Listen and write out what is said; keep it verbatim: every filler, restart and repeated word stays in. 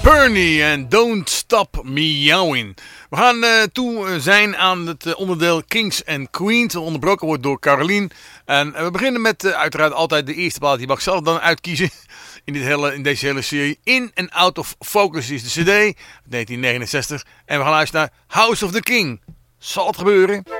Purny en Don't Stop Meowing. We gaan uh, toe zijn aan het uh, onderdeel Kings and Queens, dat onderbroken wordt door Caroline. En uh, we beginnen met uh, uiteraard altijd de eerste plaat, die mag ik zelf dan uitkiezen in, dit hele, in deze hele serie. In and Out of Focus is de cd, negentien negenenzestig. En we gaan luisteren naar House of the King. Zal het gebeuren?